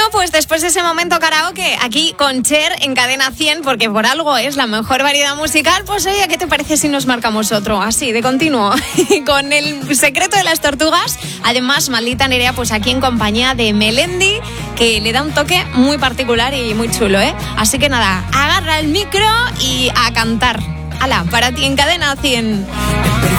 pues después de ese momento karaoke, aquí con Cher en Cadena 100, porque por algo es la mejor variedad musical, pues oye, ¿qué te parece si nos marcamos otro? Así, de continuo. Con El secreto de las tortugas. Además, Maldita Nerea, pues aquí en compañía de Melendi, que le da un toque muy particular y muy chulo, ¿eh? Así que nada, agarra el micro y a cantar. ¡Hala! Para ti en Cadena 100.